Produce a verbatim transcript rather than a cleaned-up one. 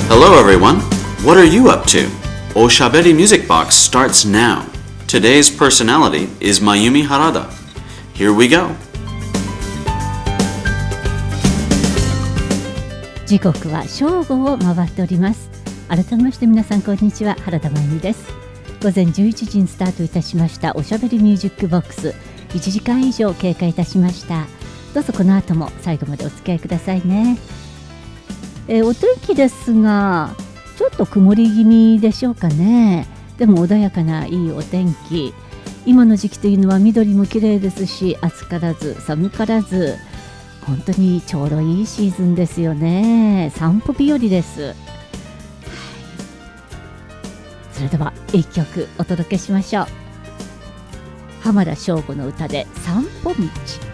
Hello everyone, what are you up to? Oshaberi Music Box starts now. Today's personality is Mayumi Harada. Here we go. 時刻は正午を回っております。改めまして皆さんこんにちは、原田真由美です。午前じゅういちじにスタートいたしましたおしゃべりミュージックボックス、いちじかん以上経過いたしました。どうぞこの後も最後までお付き合いくださいね。えー、お天気ですがちょっと曇り気味でしょうかね。でも穏やかないいお天気。今の時期というのは緑も綺麗ですし、暑からず寒からず本当にちょうどいいシーズンですよね。散歩日和です、はい、それではいっきょくお届けしましょう。浜田省吾の歌で散歩道。